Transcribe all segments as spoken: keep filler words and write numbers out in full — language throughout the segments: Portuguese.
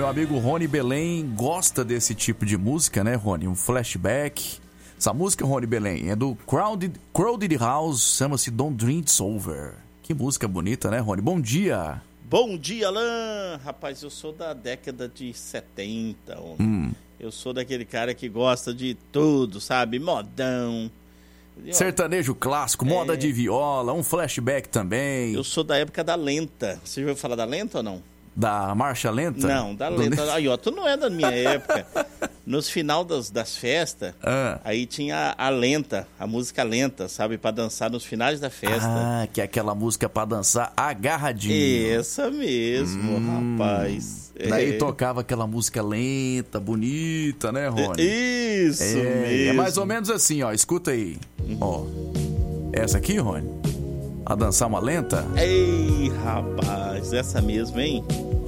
meu amigo Rony Belém gosta desse tipo de música, né, Rony? Um flashback. Essa música, Rony Belém, é do Crowded, Crowded House, chama-se Don't Dream It's Over. Que música bonita, né, Rony? Bom dia. Bom dia, Alan. Rapaz, eu sou da década de setenta, homem. Hum. Eu sou daquele cara que gosta de tudo, sabe? Modão. Sertanejo clássico, é... moda de viola, um flashback também. Eu sou da época da lenta. Você já ouviu falar da lenta ou não? Da marcha lenta? Não, da lenta. Do... Aí, ó, tu não é da minha época. Nos final das, das festas, ah. aí tinha a lenta, a música lenta, sabe? Pra dançar nos finais da festa. Ah, que é aquela música pra dançar agarradinho. Essa mesmo, hum. rapaz. Daí é. tocava aquela música lenta, bonita, né, Rony? Isso é, mesmo. É mais ou menos assim, ó. Escuta aí. Uhum. Ó. Essa aqui, Rony? A dançar uma lenta? Ei, rapaz, essa mesmo, hein?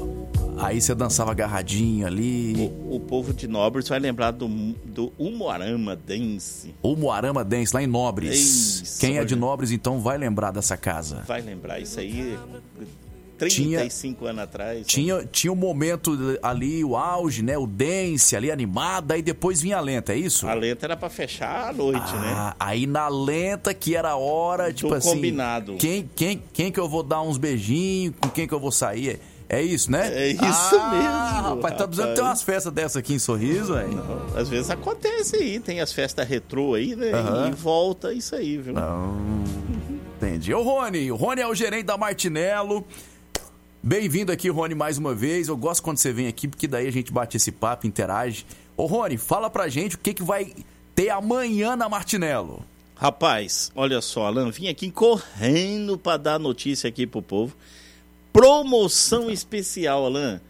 Aí você dançava agarradinho ali. O, o povo de Nobres vai lembrar do, do Umuarama Dance. Umuarama Dance, lá em Nobres. Isso, Quem é de Nobres, então, vai lembrar dessa casa. Vai lembrar, isso aí... trinta e cinco tinha, anos atrás. Tinha, tinha um momento ali, o auge, né? O dance ali, animada, e depois vinha a lenta, é isso? A lenta era pra fechar a noite, ah, né? Aí na lenta que era a hora, tipo Do assim... combinado. Quem, quem, quem que eu vou dar uns beijinhos, com quem que eu vou sair... É isso, né? É isso ah, mesmo. Rapaz, tá precisando ter umas festas dessas aqui em Sorriso, velho. Às vezes acontece aí, tem as festas retrô aí, né? Uhum. E volta isso aí, viu? Não. Entendi. Ô, Rony, o Rony é o gerente da Martinello. Bem-vindo aqui, Rony, mais uma vez. Eu gosto quando você vem aqui, porque daí a gente bate esse papo, interage. Ô, Rony, fala pra gente o que, que vai ter amanhã na Martinello. Rapaz, olha só, Alan, vim aqui correndo pra dar notícia aqui pro povo. Promoção especial, Alan.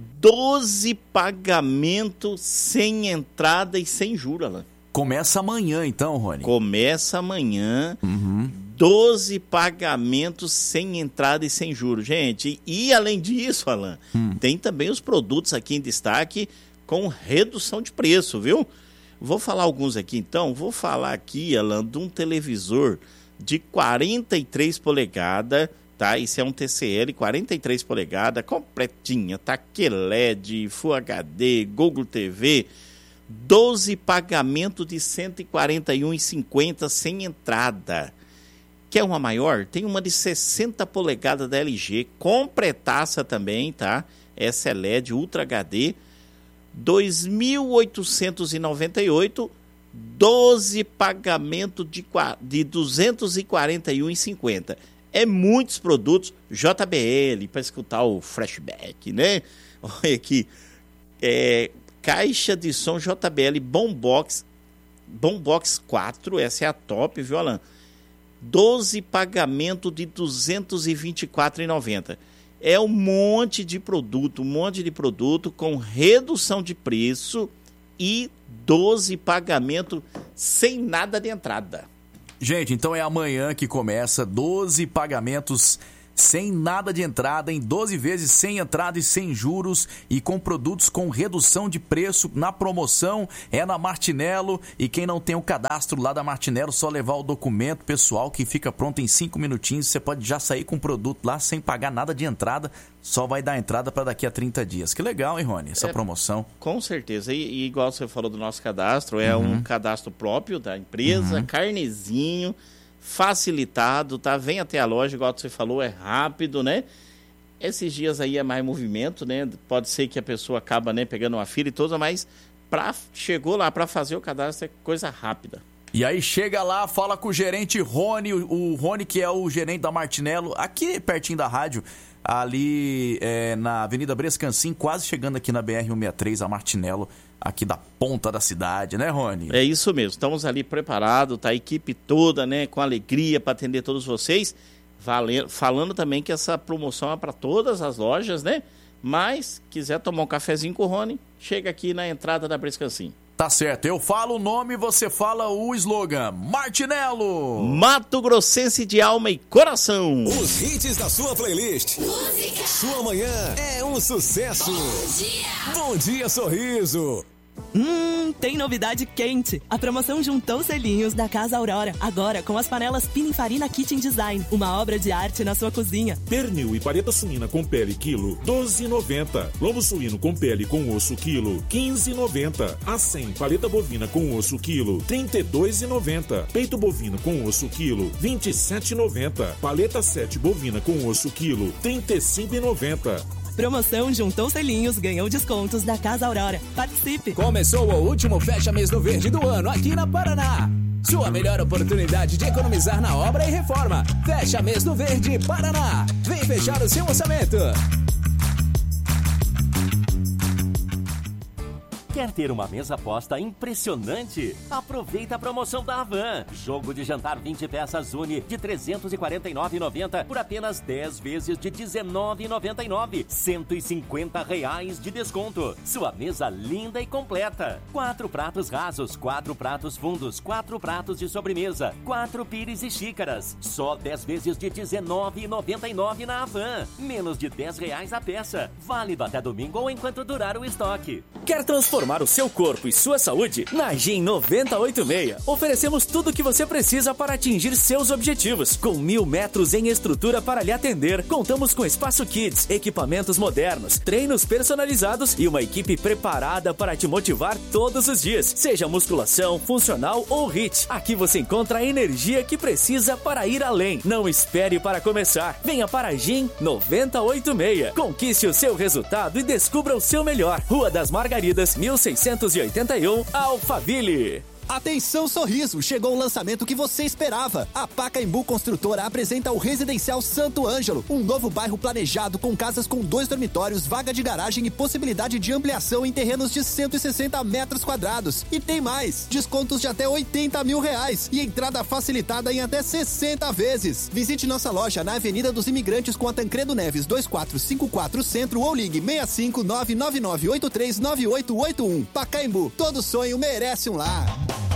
doze pagamentos sem entrada e sem juros, Alan. Começa amanhã, então, Rony? Começa amanhã. Uhum. doze pagamentos sem entrada e sem juros. Gente, e além disso, Alan, hum. tem também os produtos aqui em destaque com redução de preço, viu? Vou falar alguns aqui, então. Vou falar aqui, Alan, de um televisor de quarenta e três polegadas, tá? Isso é um T C L, quarenta e três polegadas, completinha, tá? Q L E D, Full H D, Google T V, doze pagamentos de cento e quarenta e um reais e cinquenta centavos sem entrada. Quer uma maior? Tem uma de sessenta polegadas da L G, completaça também, tá? Essa é L E D, Ultra H D, dois mil oitocentos e noventa e oito reais, doze pagamentos de, de duzentos e quarenta e um reais e cinquenta centavos. É muitos produtos, J B L, para escutar o flashback, né? Olha aqui, é, caixa de som J B L Boombox, Boombox quatro, essa é a top, viu, Alan? doze pagamentos de duzentos e vinte e quatro reais e noventa centavos. É um monte de produto, um monte de produto com redução de preço e doze pagamentos sem nada de entrada. Gente, então é amanhã que começa, doze pagamentos sem nada de entrada, em doze vezes sem entrada e sem juros, e com produtos com redução de preço na promoção, é na Martinello. E quem não tem o cadastro lá da Martinello, só levar o documento pessoal que fica pronto em cinco minutinhos, você pode já sair com o produto lá sem pagar nada de entrada, só vai dar entrada para daqui a trinta dias. Que legal, hein, Rony, essa é, promoção. Com certeza, e, e igual você falou do nosso cadastro, é uhum. um cadastro próprio da empresa, uhum. carnezinho, facilitado, tá? Vem até a loja, igual você falou, é rápido, né? Esses dias aí é mais movimento, né? Pode ser que a pessoa acaba, né, pegando uma fila e toda, mas pra, chegou lá para fazer o cadastro é coisa rápida. E aí chega lá, fala com o gerente Rony, o Rony que é o gerente da Martinello, aqui pertinho da rádio, ali é, na Avenida Brescancim, quase chegando aqui na B R cento e sessenta e três, a Martinello, aqui da ponta da cidade, né, Rony? É isso mesmo, estamos ali preparados, tá a equipe toda, né, com alegria para atender todos vocês, valendo, falando também que essa promoção é para todas as lojas, né, mas quiser tomar um cafezinho com o Rony, chega aqui na entrada da Brescancim. Tá certo, eu falo o nome, você fala o slogan. Martinello! Mato Grossense de alma e coração. Os hits da sua playlist. Música. Sua manhã é um sucesso. Bom dia. Bom dia, Sorriso. Hum, tem novidade quente. A promoção Juntou Selinhos da Casa Aurora. Agora com as panelas Pininfarina Kitchen Design. Uma obra de arte na sua cozinha. Pernil e paleta suína com pele quilo, doze reais e noventa centavos. Lombo suíno com pele com osso quilo, quinze reais e noventa centavos. Acém paleta bovina com osso quilo, trinta e dois reais e noventa centavos. Peito bovino com osso quilo, vinte e sete reais e noventa centavos. Paleta sete bovina com osso quilo, trinta e cinco reais e noventa centavos. Promoção Juntou Selinhos, ganhou descontos da Casa Aurora. Participe! Começou o último Fecha Mês do Verde do ano aqui na Paraná. Sua melhor oportunidade de economizar na obra e reforma. Fecha Mês do Verde Paraná. Vem fechar o seu orçamento. Quer ter uma mesa posta impressionante? Aproveita a promoção da Havan. Jogo de jantar vinte peças Uni de trezentos e quarenta e nove reais e noventa centavos por apenas dez vezes de dezenove reais e noventa e nove centavos. cento e cinquenta reais de desconto. Sua mesa linda e completa. Quatro pratos rasos, quatro pratos fundos, quatro pratos de sobremesa, quatro pires e xícaras. Só dez vezes de dezenove reais e noventa e nove centavos na Havan. Menos de dez reais a peça. Válido até domingo ou enquanto durar o estoque. Quer transformar o seu corpo e sua saúde? Na Gym noventa e oito seis, oferecemos tudo o que você precisa para atingir seus objetivos. Com mil metros em estrutura para lhe atender, contamos com espaço kids, equipamentos modernos, treinos personalizados e uma equipe preparada para te motivar todos os dias. Seja musculação, funcional ou HIIT, aqui você encontra a energia que precisa para ir além. Não espere para começar. Venha para a Gym noventa e oito seis. Conquiste o seu resultado e descubra o seu melhor. Rua das Margaridas, mil seiscentos e oitenta e um, Alphaville. Atenção Sorriso, chegou o lançamento que você esperava. A Pacaembu Construtora apresenta o Residencial Santo Ângelo, um novo bairro planejado com casas com dois dormitórios, vaga de garagem e possibilidade de ampliação em terrenos de cento e sessenta metros quadrados. E tem mais, descontos de até oitenta mil reais e entrada facilitada em até sessenta vezes. Visite nossa loja na Avenida dos Imigrantes com a Tancredo Neves dois quatro cinco quatro Centro ou ligue seis cinco nove nove nove oito três nove oito oito um. Pacaembu, todo sonho merece um lar.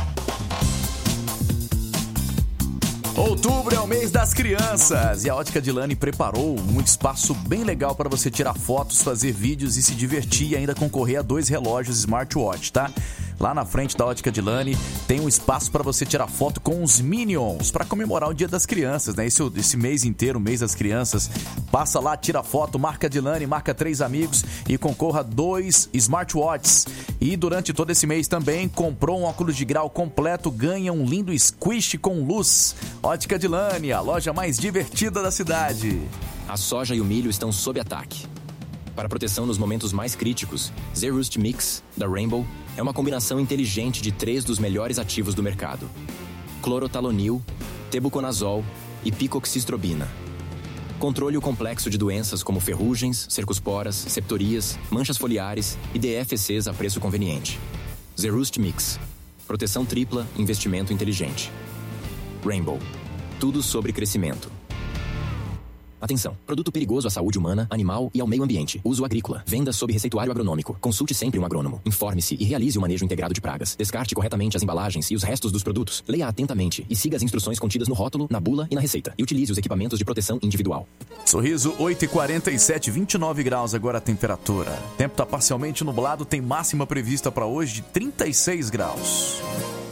Outubro é o mês das crianças e a Ótica Dilane preparou um espaço bem legal para você tirar fotos, fazer vídeos e se divertir e ainda concorrer a dois relógios smartwatch, tá? Lá na frente da Ótica Dilane tem um espaço para você tirar foto com os Minions para comemorar o Dia das Crianças, né? Esse, esse mês inteiro, o mês das crianças. Passa lá, tira foto, marca Dilane, marca três amigos e concorra a dois smartwatches. E durante todo esse mês também comprou um óculos de grau completo, ganha um lindo squish com luz. Ótica Dilane, a loja mais divertida da cidade. A soja e o milho estão sob ataque. Para proteção nos momentos mais críticos, Zerust Mix, da Rainbow, é uma combinação inteligente de três dos melhores ativos do mercado: clorotalonil, tebuconazol e picoxistrobina. Controle o complexo de doenças como ferrugens, cercosporas, septorias, manchas foliares e D F Cs a preço conveniente. Zerust Mix. Proteção tripla, investimento inteligente. Rainbow. Tudo sobre crescimento. Atenção! Produto perigoso à saúde humana, animal e ao meio ambiente. Uso agrícola. Venda sob receituário agronômico. Consulte sempre um agrônomo. Informe-se e realize o manejo integrado de pragas. Descarte corretamente as embalagens e os restos dos produtos. Leia atentamente e siga as instruções contidas no rótulo, na bula e na receita. E utilize os equipamentos de proteção individual. Sorriso oito e quarenta e sete, vinte e nove graus agora a temperatura. O tempo está parcialmente nublado, tem máxima prevista para hoje de trinta e seis graus.